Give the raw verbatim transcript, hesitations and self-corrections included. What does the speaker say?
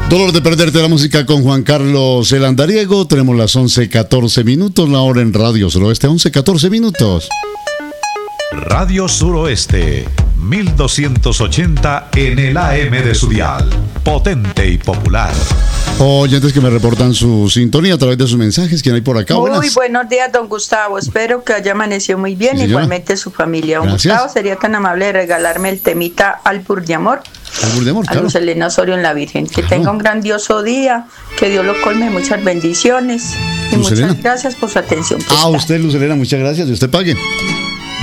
Dolor de perderte la música con Juan Carlos el Andariego. Tenemos las once catorce minutos, la hora en Radio Suroeste, once catorce minutos. Radio Suroeste, mil doscientos ochenta en el A M de su dial. Potente y popular. Oyentes que me reportan su sintonía a través de sus mensajes. ¿Quién hay por acá? Muy Buenas. buenos días, don Gustavo. Espero que haya amanecido muy bien. Sí, igualmente su familia. Don Gracias. Gustavo, ¿sería tan amable de regalarme el temita Albur de Amor? Albur de amor, A claro. Luz Elena Osorio en la Virgen. Que Claro. tenga un grandioso día. Que Dios lo colme de muchas bendiciones. Y Luz muchas Elena. gracias por su atención. A usted, Luz Elena, muchas gracias. Y usted pague.